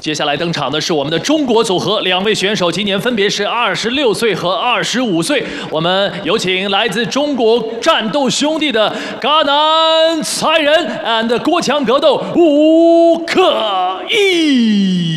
接下来登场的是我们的中国组合，两位选手今年分别是26岁和25岁。我们有请来自中国战斗兄弟的嘎南才人 and 国强格斗吴克义。